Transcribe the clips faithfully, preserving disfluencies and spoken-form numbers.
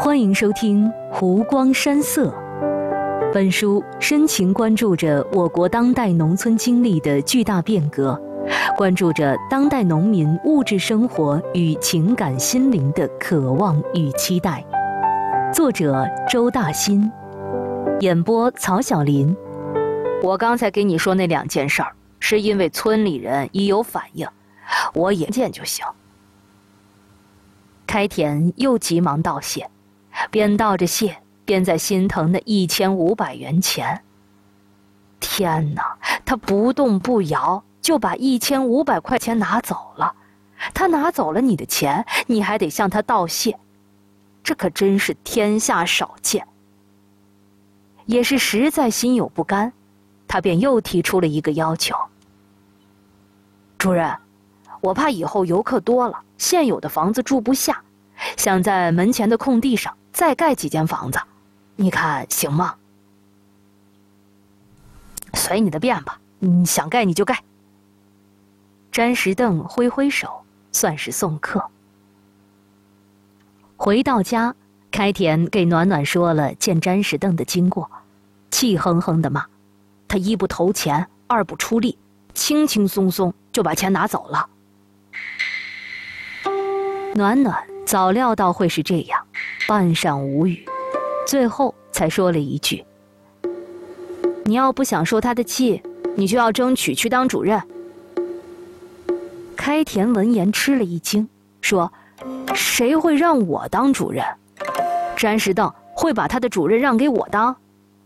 欢迎收听《湖光山色》。本书深情关注着我国当代农村经历的巨大变革，关注着当代农民物质生活与情感心灵的渴望与期待。作者周大新，演播曹晓林。我刚才给你说那两件事儿，是因为村里人已有反应，我眼见就行。开田又急忙道谢，边道着谢，边在心疼的一千五百元钱。天哪，他不动不摇就把一千五百块钱拿走了。他拿走了你的钱，你还得向他道谢，这可真是天下少见。也是实在心有不甘，他便又提出了一个要求。主任，我怕以后游客多了，现有的房子住不下，想在门前的空地上再盖几间房子，你看行吗？随你的便吧，你想盖你就盖。詹石凳挥挥手，算是送客。回到家，开田给暖暖说了见詹石凳的经过，气哼哼地骂他一不投钱，二不出力，轻轻松松就把钱拿走了。暖暖早料到会是这样，半晌无语，最后才说了一句：你要不想受他的气，你就要争取去当主任。开田闻言吃了一惊，说：谁会让我当主任？詹石凳会把他的主任让给我当？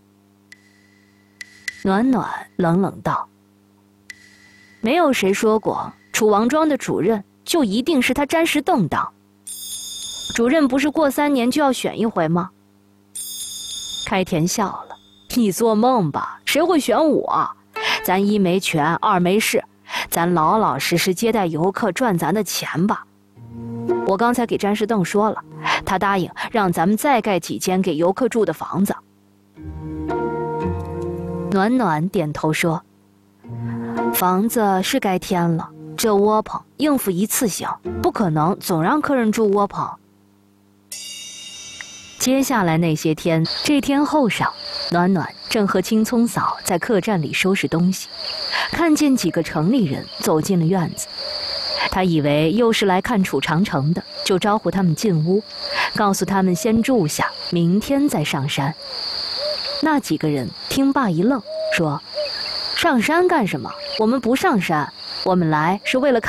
暖暖冷冷道：没有谁说过楚王庄的主任就一定是他詹石凳当，主任不是过三年就要选一回吗？开田笑了：你做梦吧，谁会选我？咱一没权，二没势，咱老老实实接待游客，赚咱的钱吧。我刚才给詹石凳说了，他答应让咱们再盖几间给游客住的房子。暖暖点头说：房子是该添了，这窝棚应付一次行，不可能总让客人住窝棚。接下来那些天，这天后晌，暖暖正和青葱嫂在客栈里收拾东西，看见几个城里人走进了院子。他以为又是来看楚长城的，就招呼他们进屋，告诉他们先住下，明天再上山。那几个人听罢一愣，说：上山干什么？我们不上山，我们来是为了看